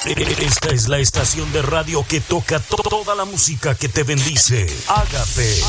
Esta es la estación de radio que toca toda la música que te bendice. Ágape.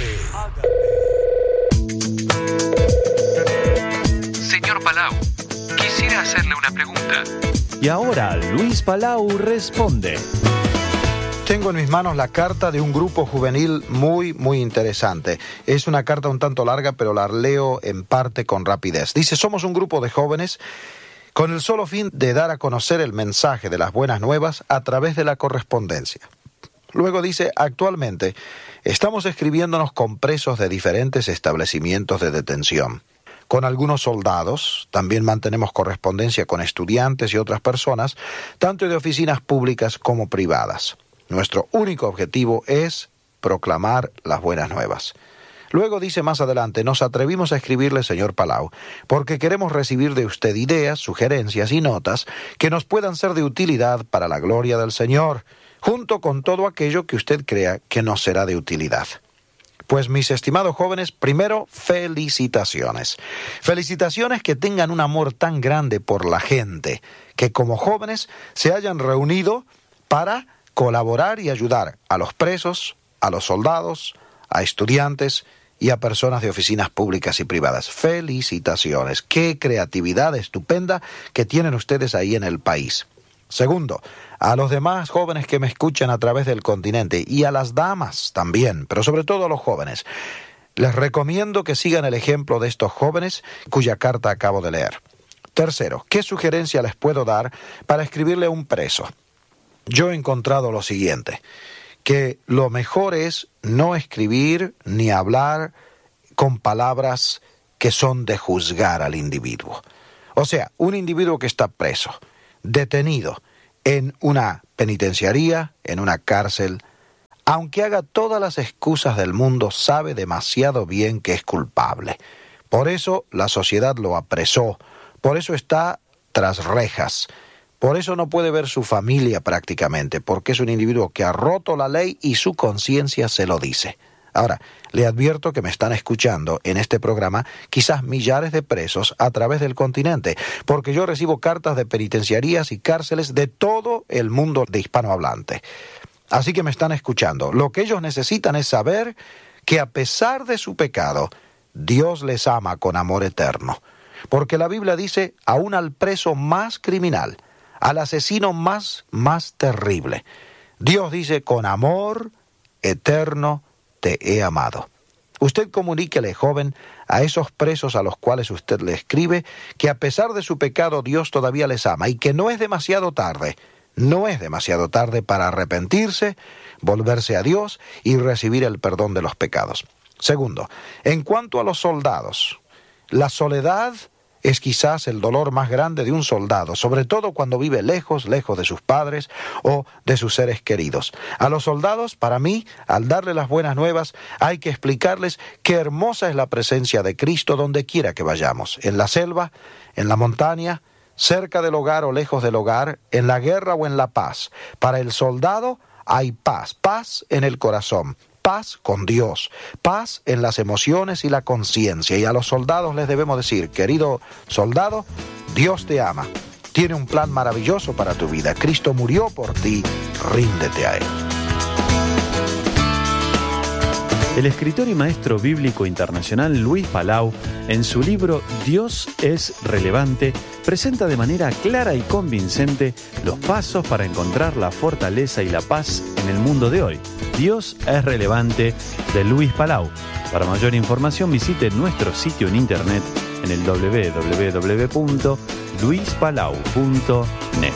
Señor Palau, quisiera hacerle una pregunta. Y ahora Luis Palau responde. Tengo en mis manos la carta de un grupo juvenil muy interesante. Es una carta un tanto larga, pero la leo en parte con rapidez. Dice: somos un grupo de jóvenes con el solo fin de dar a conocer el mensaje de las buenas nuevas a través de la correspondencia. Luego dice: actualmente estamos escribiéndonos con presos de diferentes establecimientos de detención. Con algunos soldados, también mantenemos correspondencia con estudiantes y otras personas, tanto de oficinas públicas como privadas. Nuestro único objetivo es proclamar las buenas nuevas. Luego dice más adelante: nos atrevimos a escribirle, señor Palau, porque queremos recibir de usted ideas, sugerencias y notas que nos puedan ser de utilidad para la gloria del Señor, junto con todo aquello que usted crea que nos será de utilidad. Pues mis estimados jóvenes, primero, felicitaciones. Felicitaciones que tengan un amor tan grande por la gente, que como jóvenes se hayan reunido para colaborar y ayudar a los presos, a los soldados, a estudiantes y a personas de oficinas públicas y privadas. Felicitaciones. Qué creatividad estupenda que tienen ustedes ahí en el país. Segundo, a los demás jóvenes que me escuchan a través del continente, y a las damas también, pero sobre todo a los jóvenes, les recomiendo que sigan el ejemplo de estos jóvenes cuya carta acabo de leer. Tercero, ¿qué sugerencia les puedo dar para escribirle a un preso? Yo he encontrado lo siguiente: que lo mejor es no escribir ni hablar con palabras que son de juzgar al individuo. O sea, un individuo que está preso, detenido en una penitenciaría, en una cárcel, aunque haga todas las excusas del mundo, sabe demasiado bien que es culpable. Por eso la sociedad lo apresó, por eso está tras rejas. Por eso no puede ver su familia prácticamente, porque es un individuo que ha roto la ley y su conciencia se lo dice. Ahora, le advierto que me están escuchando en este programa quizás millares de presos a través del continente, porque yo recibo cartas de penitenciarías y cárceles de todo el mundo de hispanohablante. Así que me están escuchando. Lo que ellos necesitan es saber que a pesar de su pecado, Dios les ama con amor eterno. Porque la Biblia dice: aún al preso más criminal, al asesino más terrible, Dios dice: con amor eterno te he amado. Usted comuníquele, joven, a esos presos a los cuales usted le escribe, que a pesar de su pecado Dios todavía les ama y que no es demasiado tarde para arrepentirse, volverse a Dios y recibir el perdón de los pecados. Segundo, en cuanto a los soldados, la soledad es quizás el dolor más grande de un soldado, sobre todo cuando vive lejos de sus padres o de sus seres queridos. A los soldados, para mí, al darle las buenas nuevas, hay que explicarles qué hermosa es la presencia de Cristo donde quiera que vayamos, en la selva, en la montaña, cerca del hogar o lejos del hogar, en la guerra o en la paz. Para el soldado hay paz en el corazón, paz con Dios, paz en las emociones y la conciencia. Y a los soldados les debemos decir: querido soldado, Dios te ama, tiene un plan maravilloso para tu vida, Cristo murió por ti, ríndete a Él. El escritor y maestro bíblico internacional Luis Palau, en su libro Dios es relevante, presenta de manera clara y convincente los pasos para encontrar la fortaleza y la paz en el mundo de hoy. Dios es relevante, de Luis Palau. Para mayor información visite nuestro sitio en internet en el www.luispalau.net.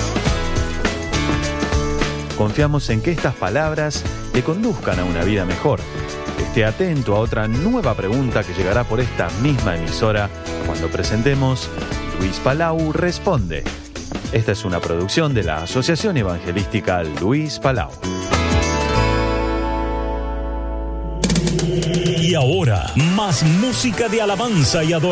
Confiamos en que estas palabras le conduzcan a una vida mejor. Esté atento a otra nueva pregunta que llegará por esta misma emisora cuando presentemos Luis Palau Responde. Esta es una producción de la Asociación Evangelística Luis Palau. Y ahora, más música de alabanza y adoración.